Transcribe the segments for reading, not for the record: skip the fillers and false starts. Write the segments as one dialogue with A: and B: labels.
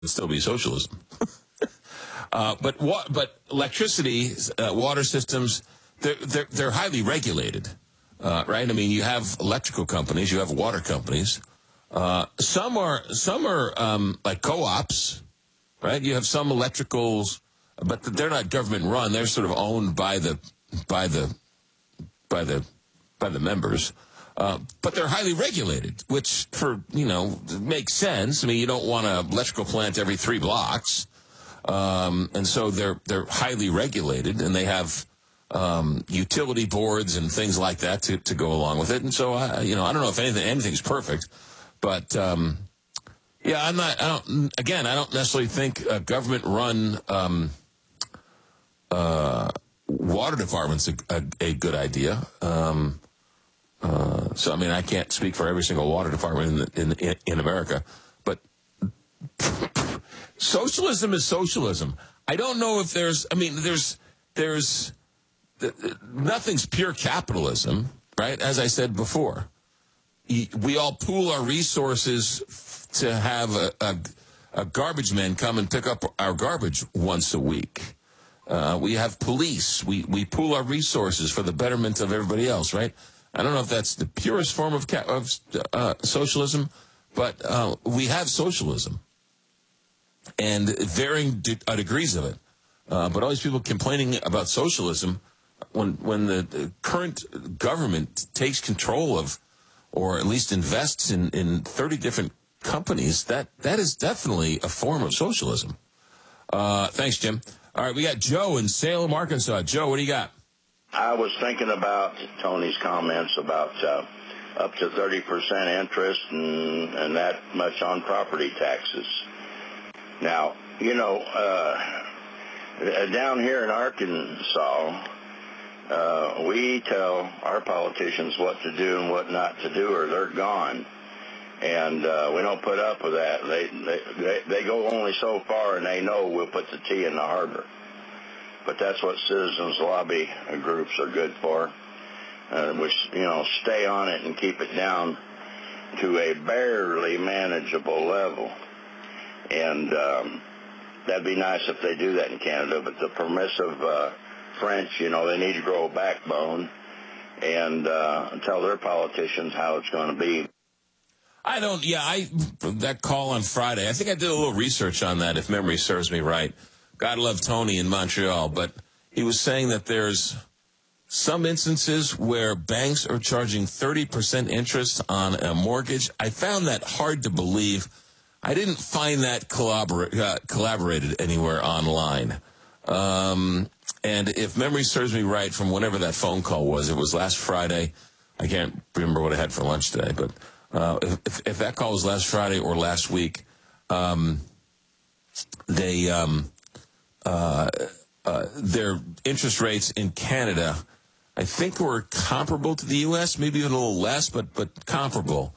A: still be socialism. But electricity, water systems, they're highly regulated, right? I mean, you have electrical companies, you have water companies. Some are like co-ops, right? You have some electricals, but they're not government run. They're sort of owned by the members. But they're highly regulated, which makes sense. I mean, you don't want an electrical plant every 3 blocks. And so they're highly regulated, and they have utility boards and things like that to go along with it. And so I don't know if anything's perfect, but I don't necessarily think a government-run water department's a good idea. So I mean, I can't speak for every single water department in America, but socialism is socialism. I don't know if there's nothing's pure capitalism, right? As I said before, we all pool our resources to have a garbage man come and pick up our garbage once a week. We have police. We pool our resources for the betterment of everybody else, right? I don't know if that's the purest form of socialism, but we have socialism, and varying degrees of it. But all these people complaining about socialism, when the current government takes control of, or at least invests in 30 different companies, that is definitely a form of socialism. Thanks, Jim. All right, we got Joe in Salem, Arkansas. Joe, what do you got?
B: I was thinking about Tony's comments about up to 30% interest and that much on property taxes. Now, down here in Arkansas, we tell our politicians what to do and what not to do, or they're gone. And we don't put up with that. They go only so far, and they know we'll put the tea in the harbor. But that's what citizens lobby groups are good for, which, stay on it and keep it down to a barely manageable level. And that'd be nice if they do that in Canada. But the permissive French, they need to grow a backbone and tell their politicians how it's going to be.
A: That call on Friday, I think I did a little research on that, if memory serves me right. God love Tony in Montreal, but he was saying that there's some instances where banks are charging 30% interest on a mortgage. I found that hard to believe. I didn't find that collaborated anywhere online. And if memory serves me right, from whenever that phone call was, it was last Friday. I can't remember what I had for lunch today, but if that call was last Friday or last week, their interest rates in Canada, I think, were comparable to the U.S., maybe even a little less, but comparable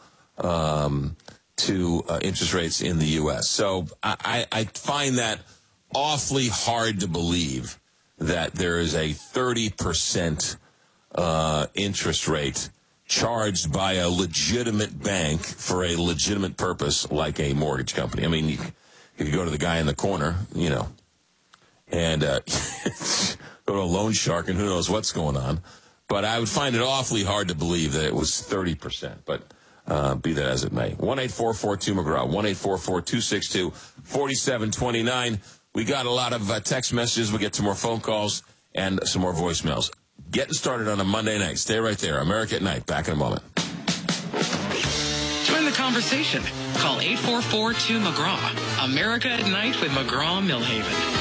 A: to interest rates in the U.S. So I find that awfully hard to believe that there is a 30% interest rate charged by a legitimate bank for a legitimate purpose like a mortgage company. I mean, you could go to the guy in the corner, and go to a loan shark, and who knows what's going on. But I would find it awfully hard to believe that it was 30%. But be that as it may. 1-844-2-McGraw, 1-844-262-4729. We got a lot of text messages. We'll get to more phone calls and some more voicemails. Getting started on a Monday night. Stay right there. America at Night. Back in a moment.
C: Join the conversation. Call 844-2-McGraw. America at Night with McGraw Millhaven.